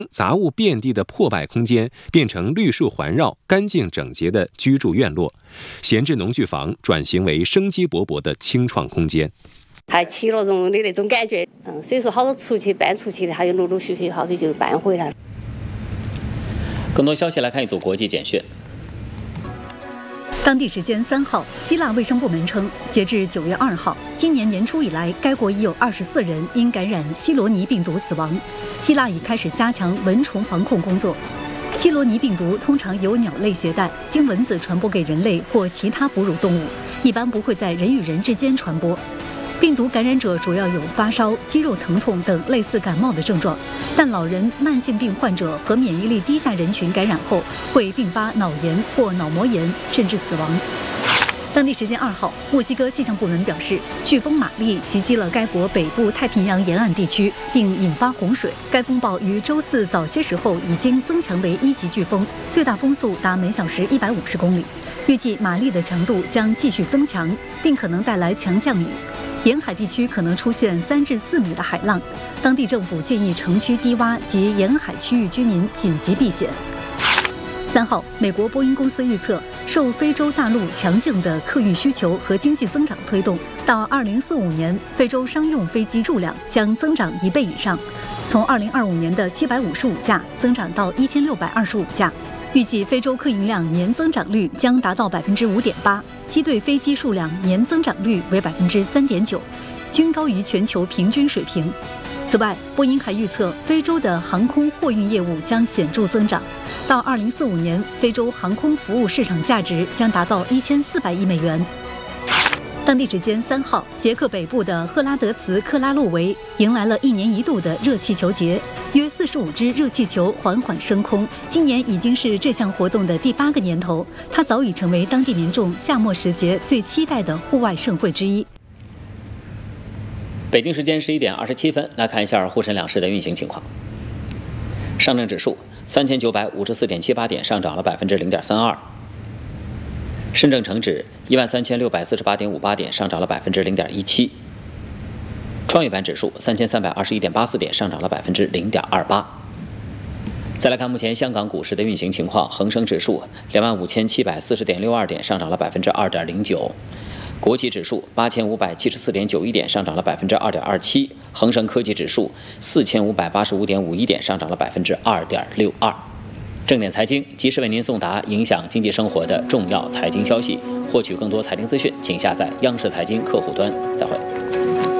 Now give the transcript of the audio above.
杂物遍地的破败空间变成绿树环绕、干净整洁的居住院落，闲置农具房转型为生机勃勃的清创空间。 还其乐融融的那种感觉，所以说好多搬出去的，还有陆陆续续好多就搬回来了。 更多消息来看一组国际简讯。 当地时间3号，希腊卫生部门称，截至9月2号，今年年初以来，该国已有24人因感染希罗尼病毒死亡。希腊已开始加强蚊虫防控工作。希罗尼病毒通常由鸟类携带，经蚊子传播给人类或其他哺乳动物，一般不会在人与人之间传播。病毒感染者主要有发烧、肌肉疼痛等类似感冒的症状，但老人、慢性病患者和免疫力低下人群感染后会并发脑炎或脑膜炎，甚至死亡。当地时间2号，墨西哥气象部门表示，飓风玛丽袭击了该国北部太平洋沿岸地区，并引发洪水。该风暴于周四早些时候已经增强为1级飓风，最大风速达每小时150公里。预计玛丽的强度将继续增强，并可能带来强降雨。沿海地区可能出现3至4米的海浪，当地政府建议城区低洼及沿海区域居民紧急避险。3号，美国波音公司预测，受非洲大陆强劲的客运需求和经济增长推动，到2045年，非洲商用飞机数量将增长1倍以上，从2025年的755架增长到1625架。预计非洲客运量年增长率将达到5.8%，机队飞机数量年增长率为3.9%，均高于全球平均水平。此外，波音还预测非洲的航空货运业务将显著增长，到2045年，非洲航空服务市场价值将达到1400亿美元。当地时间3号，捷克北部的赫拉德茨克拉洛维迎来了1年1度的热气球节，约45只热气球缓缓升空。今年已经是这项活动的第8个年头，它早已成为当地民众夏末时节最期待的户外盛会之一。 北京时间11点27分，来看一下沪深两市的运行情况。上证指数3954.78点，上涨了0.32%。深证成指13648.58点，上涨了0.17%。创业板指数3321.84点，上涨了0.28%。再来看目前香港股市的运行情况，恒生指数25740.62点，上涨了2.09%。国企指数8574.91点，上涨了2.27%。恒生科技指数4585.51点，上涨了2.62%。正点财经及时为您送达影响经济生活的重要财经消息。获取更多财经资讯，请下载央视财经客户端。再会。